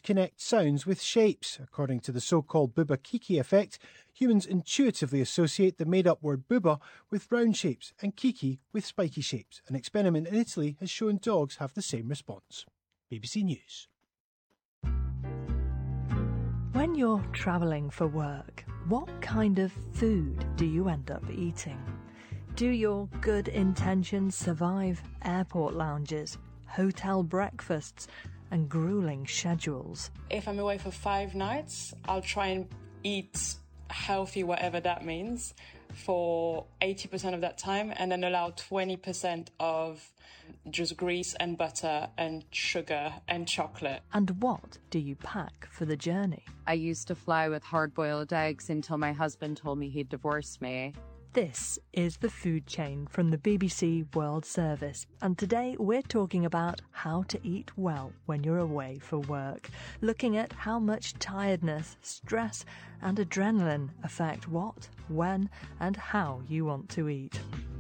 connect sounds with shapes. According to the so-called Bouba-Kiki effect, humans intuitively associate the made-up word Bouba with round shapes and Kiki with spiky shapes. An experiment in Italy has shown dogs have the same response. BBC News. When you're travelling for work, what kind of food do you end up eating? Do your good intentions survive airport lounges, hotel breakfasts, and grueling schedules? If I'm away for 5 nights, I'll try and eat healthy, whatever that means, for 80% of that time, and then allow 20% of just grease and butter and sugar and chocolate. And what do you pack for the journey? I used to fly with hard-boiled eggs until my husband told me he'd divorce me. This is The Food Chain from the BBC World Service, and today we're talking about how to eat well when you're away for work, looking at how much tiredness, stress and adrenaline affect what, when and how you want to eat.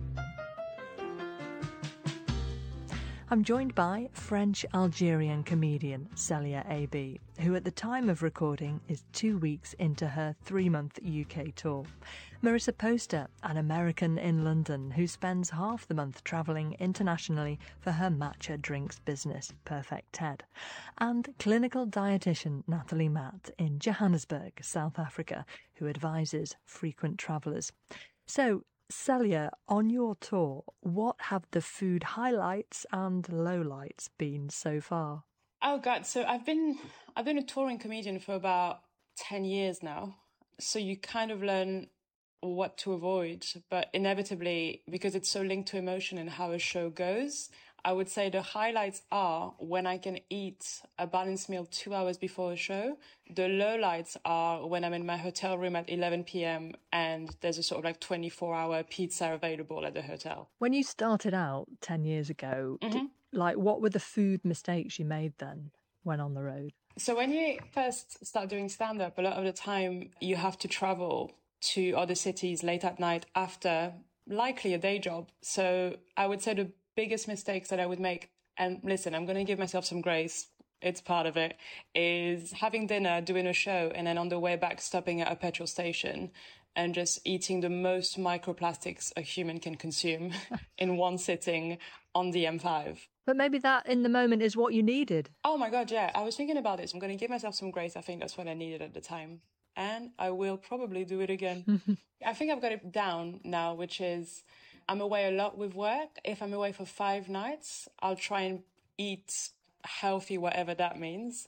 I'm joined by French-Algerian comedian Célia AB, who at the time of recording is 2 weeks into her 3-month UK tour. Marissa Poster, an American in London who spends half the month travelling internationally for her matcha drinks business, Perfect Ted. And clinical dietitian Natalie Matt in Johannesburg, South Africa, who advises frequent travellers. So, Célia, on your tour, what have the food highlights and lowlights been so far? Oh God, so I've been a touring comedian for about 10 years now. So you kind of learn what to avoid, but inevitably, because it's so linked to emotion and how a show goes, I would say the highlights are when I can eat a balanced meal 2 hours before a show. The lowlights are when I'm in my hotel room at 11 p.m. and there's a sort of like 24-hour pizza available at the hotel. When you started out 10 years ago, what were the food mistakes you made then when on the road? So when you first start doing stand-up, a lot of the time you have to travel to other cities late at night after likely a day job. So I would say the biggest mistakes that I would make, and listen, I'm going to give myself some grace, it's part of it, is having dinner, doing a show, and then on the way back stopping at a petrol station and just eating the most microplastics a human can consume in one sitting on the M5. But maybe that in the moment is what you needed. Oh my God, yeah. I was thinking about this. I'm going to give myself some grace. I think that's what I needed at the time. And I will probably do it again. I think I've got it down now, which is I'm away a lot with work. If I'm away for 5 nights, I'll try and eat healthy, whatever that means,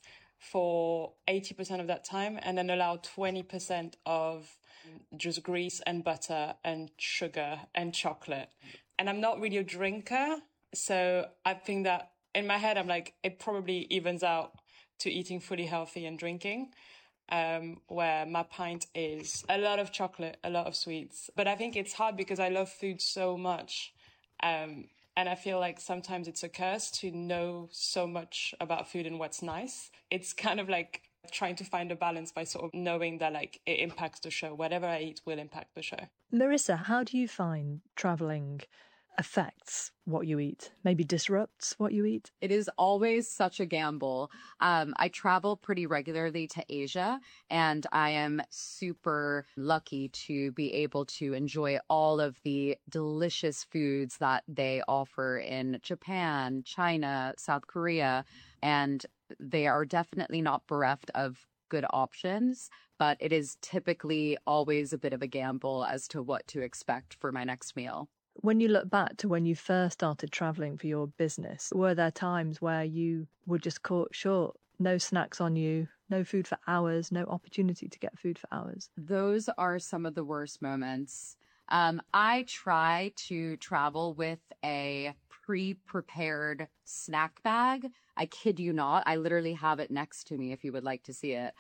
for 80% of that time, and then allow 20% of just grease and butter and sugar and chocolate. And I'm not really a drinker, so I think that in my head, I'm like, it probably evens out to eating fully healthy and drinking. Where my pint is a lot of chocolate, a lot of sweets. But I think it's hard because I love food so much. And I feel like sometimes it's a curse to know so much about food and what's nice. It's kind of like trying to find a balance by sort of knowing that like it impacts the show. Whatever I eat will impact the show. Marissa, how do you find travelling affects what you eat, maybe disrupts what you eat? It is always such a gamble. I travel pretty regularly to Asia, and I am super lucky to be able to enjoy all of the delicious foods that they offer in Japan, China, South Korea, and they are definitely not bereft of good options, but it is typically always a bit of a gamble as to what to expect for my next meal. When you look back to when you first started travelling for your business, were there times where you were just caught short? No snacks on you, no food for hours, no opportunity to get food for hours? Those are some of the worst moments. I try to travel with a pre-prepared snack bag. I kid you not. I literally have it next to me if you would like to see it.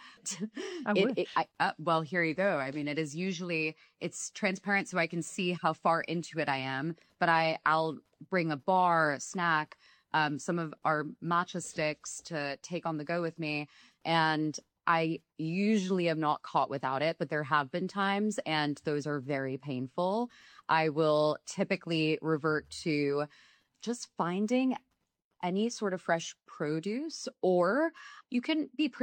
Well, here you go. I mean, it's transparent so I can see how far into it I am, but I'll bring a bar, a snack, some of our matcha sticks to take on the go with me. And I usually am not caught without it, but there have been times, and those are very painful. I will typically revert to just finding any sort of fresh produce, or you can be pretty